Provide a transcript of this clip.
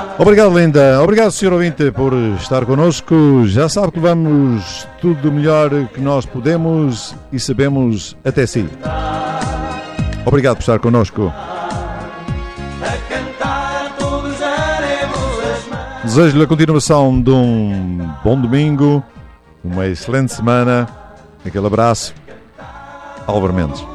Obrigado, Linda. Obrigado, Sr. Ouvinte, por estar connosco. Já sabe que vamos tudo do melhor que nós podemos e sabemos até si. Obrigado por estar connosco. Desejo-lhe a continuação de um bom domingo, uma excelente semana. Aquele abraço. Álvaro Mendes.